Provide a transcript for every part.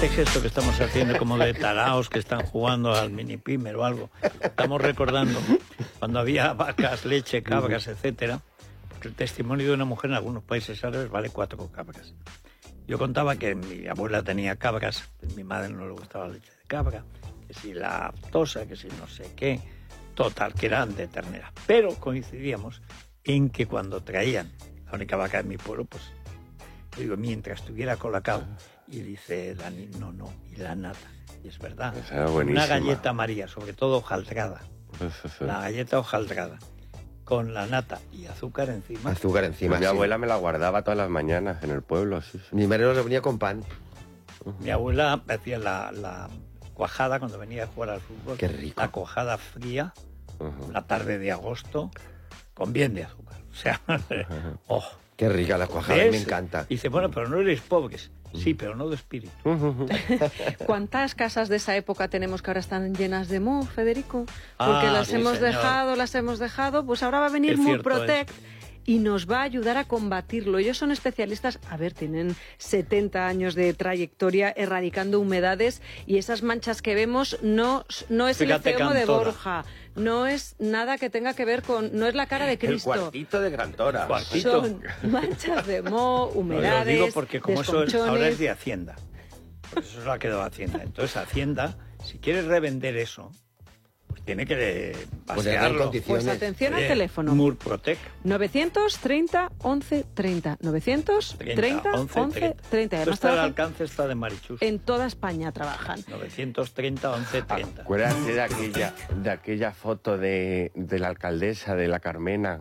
este gesto que estamos haciendo como de taraos que están jugando al mini pimer o algo, estamos recordando cuando había vacas, leche, cabras, etcétera, porque el testimonio de una mujer en algunos países árabes vale 4 cabras. Yo contaba que mi abuela tenía cabras, a mi madre no le gustaba la leche de cabra, que si la lactosa, que si no sé qué, total, que eran de ternera. Pero coincidíamos en que cuando traían la única vaca de mi pueblo, pues, digo, mientras estuviera colacao, y dice Dani, no, y la nata. Y es verdad, una galleta María, sobre todo hojaldrada, la galleta hojaldrada, con la nata y azúcar encima. Azúcar encima, pues mi abuela me la guardaba todas las mañanas en el pueblo, sí. Mi marido lo venía con pan. Mi abuela hacía la cuajada cuando venía a jugar al fútbol. Qué rico. La cuajada fría, la tarde de agosto, con bien de azúcar. O sea, oh. Qué rica la cuajada, me encanta. Dice, bueno, pero no eres pobres. Sí, pero no de espíritu. ¿Cuántas casas de esa época tenemos que ahora están llenas de moho, Federico? Porque las hemos dejado, pues ahora va a venir Murprotect y nos va a ayudar a combatirlo. Ellos son especialistas, tienen 70 años de trayectoria erradicando humedades, y esas manchas que vemos no es el efemo de Borja, no es nada que tenga que ver con, no es la cara de Cristo. El cuartito de Grantora. Son manchas de moho, humedades, lo digo porque como eso ahora es de Hacienda, por eso se lo ha quedado Hacienda. Entonces Hacienda, si quiere revender eso, pues tiene que pasearlo. Pues atención al teléfono. Murprotect. 930 11 30. 930 11 30. Además está al alcance de Marichus. En toda España trabajan. 930 11 30. Acuérdate de aquella foto de la alcaldesa, de la Carmena.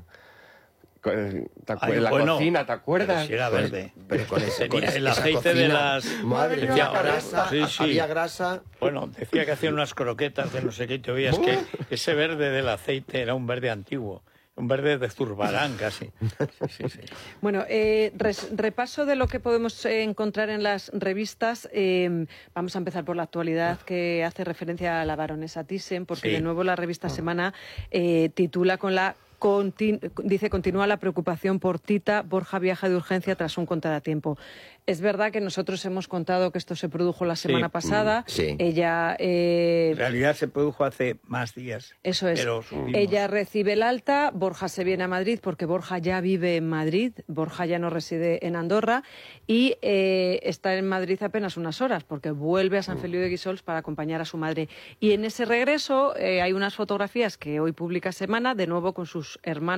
La cocina, ¿te acuerdas? Si era verde. Pero con el aceite de las... Madre mía, grasa, sí. había grasa. Bueno, decía que hacían unas croquetas de no sé qué, y te oías que ese verde del aceite era un verde antiguo. Un verde de Zurbarán, casi. Sí. Bueno, repaso de lo que podemos encontrar en las revistas. Vamos a empezar por la actualidad, que hace referencia a la baronesa Thyssen, porque de nuevo la revista Semana titula con la... Dice, continúa la preocupación por Tita, Borja viaja de urgencia tras un contratiempo. Es verdad que nosotros hemos contado que esto se produjo la semana pasada. Sí. Ella... En realidad se produjo hace más días. Eso es. Pero ella recibe el alta, Borja se viene a Madrid porque Borja ya vive en Madrid, Borja ya no reside en Andorra, y está en Madrid apenas unas horas porque vuelve a San Feliu de Guíxols para acompañar a su madre. Y en ese regreso hay unas fotografías que hoy publica Semana, de nuevo con sus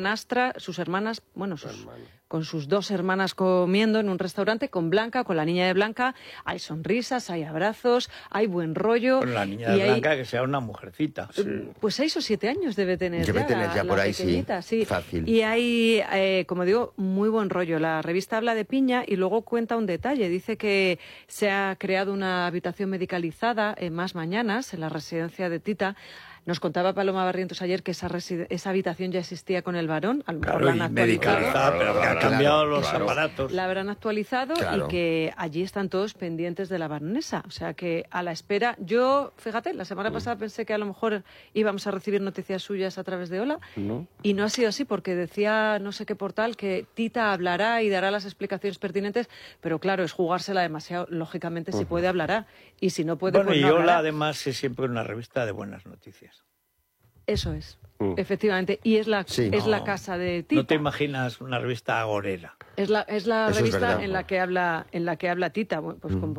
con sus 2 hermanas comiendo en un restaurante, con Blanca, con la niña de Blanca. Hay sonrisas, hay abrazos, hay buen rollo. Con la niña de Blanca, que sea una mujercita. Pues 6 o 7 años debe tener ya por ahí, sí. Fácil. Y hay, como digo, muy buen rollo. La revista habla de Piña y luego cuenta un detalle. Dice que se ha creado una habitación medicalizada en Más Mañanas, en la residencia de Tita. Nos contaba Paloma Barrientos ayer que esa habitación ya existía con el varón. A lo mejor la han actualizado. Pero que ha cambiado los aparatos. La habrán actualizado y que allí están todos pendientes de la baronesa. O sea que a la espera. Yo, fíjate, la semana pasada pensé que a lo mejor íbamos a recibir noticias suyas a través de Hola. Y no ha sido así, porque decía no sé qué portal que Tita hablará y dará las explicaciones pertinentes. Pero claro, es jugársela demasiado. Lógicamente, si puede, hablará. Y si no puede, pues no hablará. Y Hola, además, es siempre una revista de buenas noticias. Eso es, efectivamente, y es la casa de Tita. No te imaginas una revista agorera. Es la revista en la que habla Tita, pues con